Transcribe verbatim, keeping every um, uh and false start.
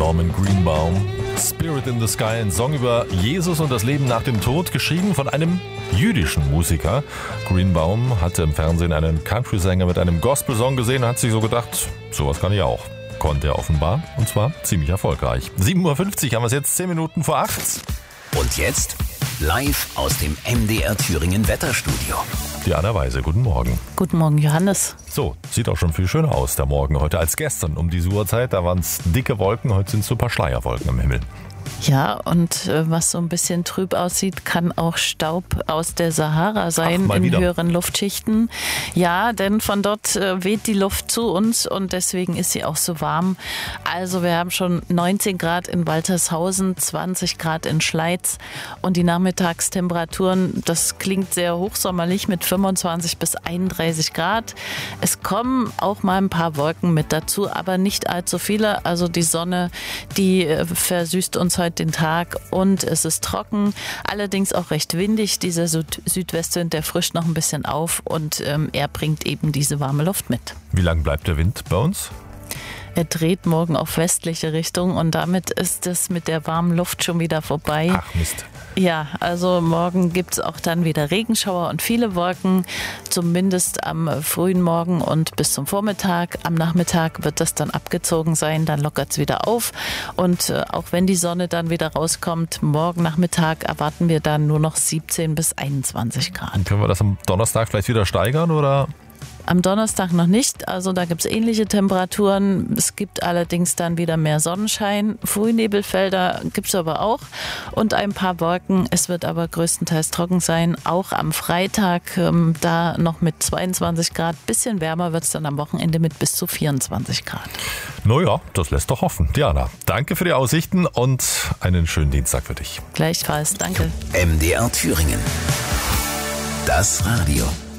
Norman Greenbaum. Spirit in the Sky, ein Song über Jesus und das Leben nach dem Tod, geschrieben von einem jüdischen Musiker. Greenbaum hatte im Fernsehen einen Country-Sänger mit einem Gospel-Song gesehen und hat sich so gedacht, sowas kann ich auch. Konnte er offenbar, und zwar ziemlich erfolgreich. sieben Uhr fünfzig haben wir es jetzt, zehn Minuten vor acht. Und jetzt live aus dem M D R Thüringen Wetterstudio. Diana Weise, guten Morgen. Guten Morgen, Johannes. So, sieht auch schon viel schöner aus, der Morgen heute als gestern um diese Uhrzeit. Da waren es dicke Wolken, heute sind es so ein paar Schleierwolken am Himmel. Ja, und äh, was so ein bisschen trüb aussieht, kann auch Staub aus der Sahara sein. Ach, in wieder. höheren Luftschichten. Ja, denn von dort äh, weht die Luft zu uns und deswegen ist sie auch so warm. Also wir haben schon neunzehn Grad in Waltershausen, zwanzig Grad in Schleiz und die Nachmittagstemperaturen, das klingt sehr hochsommerlich mit fünfundzwanzig bis einunddreißig Grad. Es kommen auch mal ein paar Wolken mit dazu, aber nicht allzu viele. Also die Sonne, die äh, versüßt uns heute den Tag und es ist trocken, allerdings auch recht windig. Dieser Süd- Südwestwind, der frischt noch ein bisschen auf und ähm, er bringt eben diese warme Luft mit. Wie lang bleibt der Wind bei uns? Er dreht morgen auf westliche Richtung und damit ist es mit der warmen Luft schon wieder vorbei. Ach Mist. Ja, also morgen gibt es auch dann wieder Regenschauer und viele Wolken, zumindest am frühen Morgen und bis zum Vormittag. Am Nachmittag wird das dann abgezogen sein, dann lockert es wieder auf. Und äh, auch wenn die Sonne dann wieder rauskommt, morgen Nachmittag erwarten wir dann nur noch siebzehn bis einundzwanzig Grad. Und können wir das am Donnerstag vielleicht wieder steigern, oder? Am Donnerstag noch nicht, also da gibt es ähnliche Temperaturen. Es gibt allerdings dann wieder mehr Sonnenschein. Frühnebelfelder gibt es aber auch und ein paar Wolken. Es wird aber größtenteils trocken sein, auch am Freitag. Ähm, da noch mit zweiundzwanzig Grad. Bisschen wärmer wird es dann am Wochenende mit bis zu vierundzwanzig Grad. Naja, das lässt doch hoffen. Diana, danke für die Aussichten und einen schönen Dienstag für dich. Gleichfalls, danke. M D R Thüringen. Das Radio.